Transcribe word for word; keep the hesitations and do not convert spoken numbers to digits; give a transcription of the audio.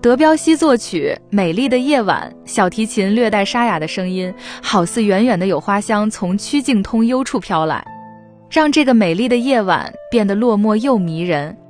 德彪西作曲《美丽的夜晚》，小提琴略带沙哑的声音，好似远远的有花香从曲径通幽处飘来，让这个美丽的夜晚变得落寞又迷人。